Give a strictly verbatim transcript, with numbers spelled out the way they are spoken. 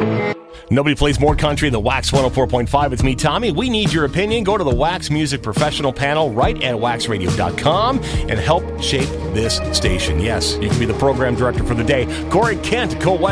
Nobody plays more country than Wax one oh four point five. It's me, Tommy. We need your opinion. Go to the Wax Music Professional panel right at wax radio dot com and help shape this station. Yes, you can be the program director for the day. Corey Kent, co